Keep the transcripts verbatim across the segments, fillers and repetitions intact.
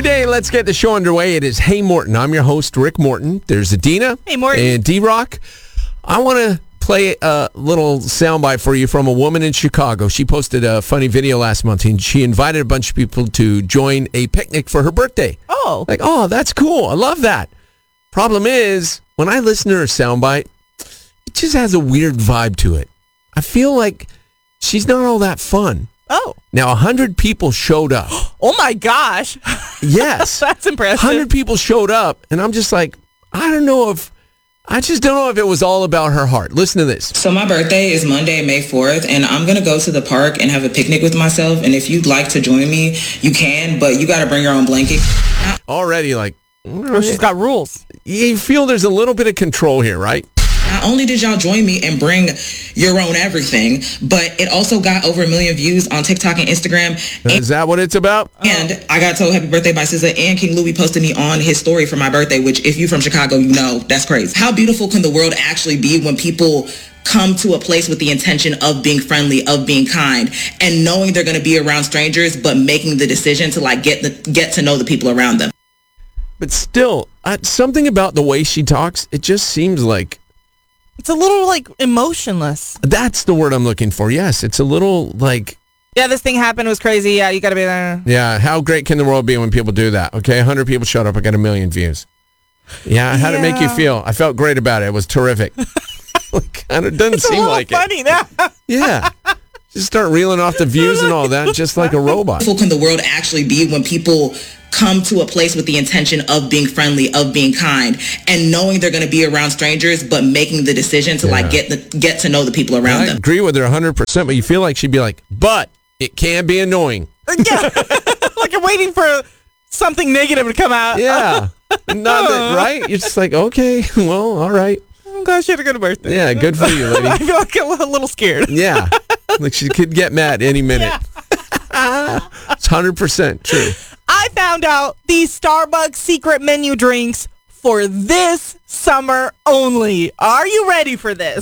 day, let's get the show underway. It is Hey Morton. I'm your host, Rick Morton. There's Adina. Hey, Morton. And D-Rock. I want to play a little soundbite for you from a woman in Chicago. She posted a funny video last month, and she invited a bunch of people to join a picnic for her birthday. Oh. Like, oh, that's cool. I love that. Problem is, when I listen to her soundbite, it just has a weird vibe to it. I feel like she's not all that fun. Oh. Now, one hundred people showed up. Oh, my gosh. Yes. That's impressive. one hundred people showed up, and I'm just like, I don't know if, I just don't know if it was all about her heart. Listen to this. So my birthday is Monday, May fourth, and I'm going to go to the park and have a picnic with myself. And if you'd like to join me, you can, but you got to bring your own blanket. Already, like, Oh, she's got rules. You feel there's a little bit of control here, right? Not only did y'all join me and bring your own everything, but it also got over a million views on TikTok and Instagram. Is that what it's about? And I got told happy birthday by S Z A, and King Louis posted me on his story for my birthday, which if you're from Chicago, you know, that's crazy. How beautiful can the world actually be when people come to a place with the intention of being friendly, of being kind, and knowing they're going to be around strangers, but making the decision to like get the, get to know the people around them. But still, uh, something about the way she talks, it just seems like... It's a little, like, emotionless. That's the word I'm looking for. Yes, it's a little, like... Yeah, this thing happened. It was crazy. Yeah, you got to be there. Yeah, how great can the world be when people do that? Okay, one hundred people showed up. I got a million views. Yeah, how'd yeah. it make you feel? I felt great about it. It was terrific. Kind of doesn't it's seem a like funny it. now. Yeah. Just start reeling off the views and all that, just like a robot. How beautiful can the world actually be when people come to a place with the intention of being friendly, of being kind, and knowing they're going to be around strangers, but making the decision to yeah. like get the, get to know the people around I them. I agree with her one hundred percent, but you feel like she'd be like, but it can be annoying. Yeah. Like you're waiting for something negative to come out. Yeah. Not that, right? You're just like, okay, well, all right. Oh, gosh, you had a good birthday. Yeah, good for you, lady. I feel like I'm a little scared. Yeah. Like she could get mad any minute. Yeah. It's one hundred percent true. I found out these Starbucks secret menu drinks for this summer only. Are you ready for this?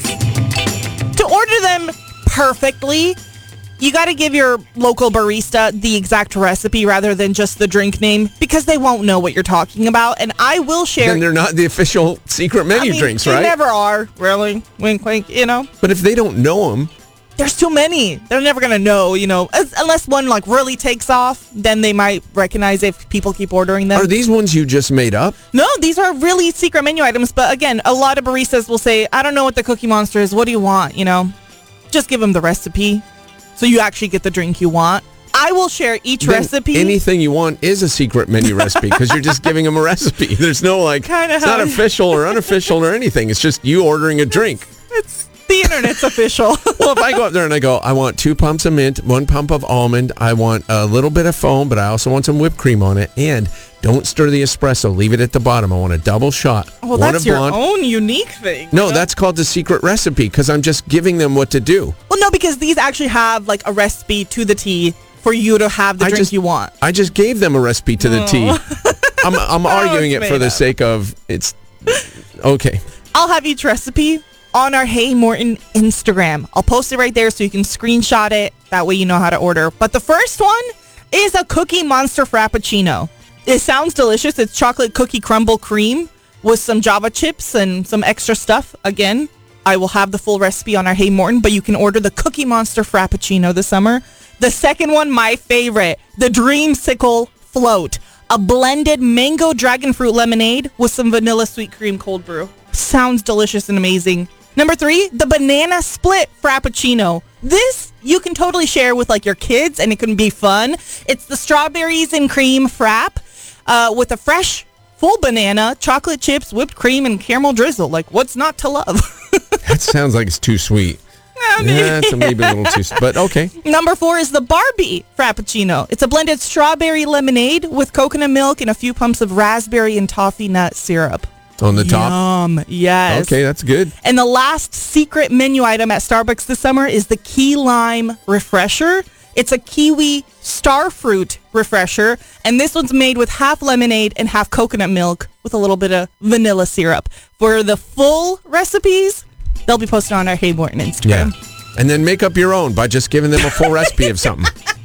To order them perfectly, you got to give your local barista the exact recipe rather than just the drink name because they won't know what you're talking about. And I will share. Then they're not the official secret menu I mean, drinks, they right? They never are, really. Wink, wink, you know? But if they don't know them. There's too many. They're never going to know, you know, as, unless one like really takes off, then they might recognize if people keep ordering them. Are these ones you just made up? No, these are really secret menu items. But again, a lot of baristas will say, I don't know what the Cookie Monster is. What do you want? You know, just give them the recipe so you actually get the drink you want. I will share each then recipe. Anything you want is a secret menu recipe because you're just giving them a recipe. There's no like, Kinda it's not how- official or unofficial or anything. It's just you ordering a drink. It's the internet's official. Well, if I go up there and I go, I want two pumps of mint, one pump of almond, I want a little bit of foam, but I also want some whipped cream on it, and don't stir the espresso. Leave it at the bottom. I want a double shot. Well, one that's of your blonde. own unique thing. No, you know? that's called the secret recipe because I'm just giving them what to do. Well, no, because these actually have like a recipe to the T for you to have the I drink just, you want. I just gave them a recipe to the T. I'm, I'm arguing it's it for the made up. sake of it's okay. I'll have each recipe on our Hey Morton Instagram. I'll post it right there so you can screenshot it. That way you know how to order. But the first one is a Cookie Monster Frappuccino. It sounds delicious. It's chocolate cookie crumble cream with some Java chips and some extra stuff. Again, I will have the full recipe on our Hey Morton, but you can order the Cookie Monster Frappuccino this summer. The second one, my favorite, the Dreamsicle Float. A blended mango dragon fruit lemonade with some vanilla sweet cream cold brew. Sounds delicious and amazing. Number three, the banana split frappuccino. This you can totally share with like your kids and it can be fun. It's the strawberries and cream frap uh, with a fresh full banana, chocolate chips, whipped cream, and caramel drizzle. Like what's not to love? That sounds like it's too sweet. I mean, Yeah, it's maybe a little too sweet, but okay. Number four is the Barbie Frappuccino. It's a blended strawberry lemonade with coconut milk and a few pumps of raspberry and toffee nut syrup. On the top? Yum, yes. Okay, that's good. And the last secret menu item at Starbucks this summer is the Key Lime Refresher. It's a kiwi starfruit refresher, and this one's made with half lemonade and half coconut milk with a little bit of vanilla syrup. For the full recipes, they'll be posted on our Hey Morton Instagram. Yeah. And then make up your own by just giving them a full recipe of something.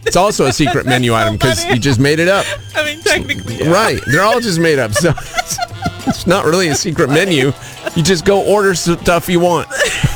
It's also a secret menu item because you just made it up. I mean, technically, yeah. Right. They're all just made up. So it's not really a secret menu. You just go order stuff you want.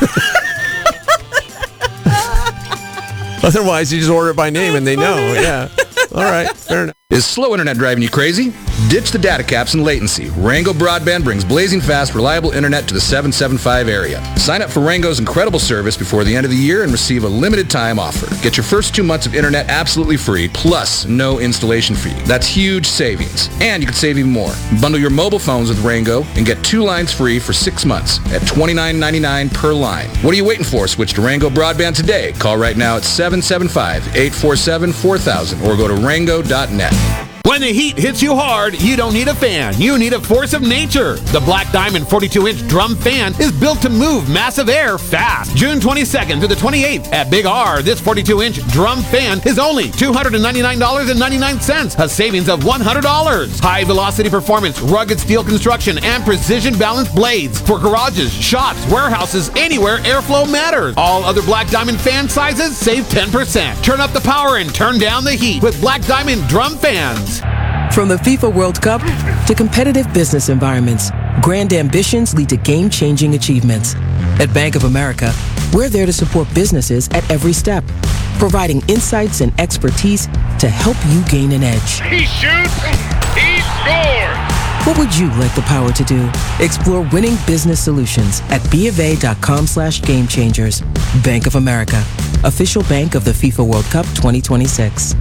Otherwise, you just order it by name and they know. Yeah. All right. Fair enough. Is slow internet driving you crazy? Ditch the data caps and latency. Rango Broadband brings blazing fast, reliable internet to the seven seventy-five area. Sign up for Rango's incredible service before the end of the year and receive a limited time offer. Get your first two months of internet absolutely free, plus no installation fee. That's huge savings. And you can save even more. Bundle your mobile phones with Rango and get two lines free for six months at twenty-nine ninety-nine per line. What are you waiting for? Switch to Rango Broadband today. Call right now at seven seven five, eight four seven, four thousand or go to rango dot net. When the heat hits you hard, you don't need a fan. You need a force of nature. The Black Diamond forty-two inch drum fan is built to move massive air fast. June twenty-second to the twenty-eighth at Big R, this forty-two inch drum fan is only two hundred ninety-nine dollars and ninety-nine cents, a savings of one hundred dollars. High velocity performance, rugged steel construction, and precision balanced blades for garages, shops, warehouses, anywhere airflow matters. All other Black Diamond fan sizes save ten percent. Turn up the power and turn down the heat with Black Diamond drum fans. From the FIFA World Cup to competitive business environments, grand ambitions lead to game-changing achievements. At Bank of America, we're there to support businesses at every step, providing insights and expertise to help you gain an edge. He shoots, he scores! What would you like the power to do? Explore winning business solutions at bofa.com slash game changers. Bank of America, official bank of the FIFA World Cup twenty twenty-six.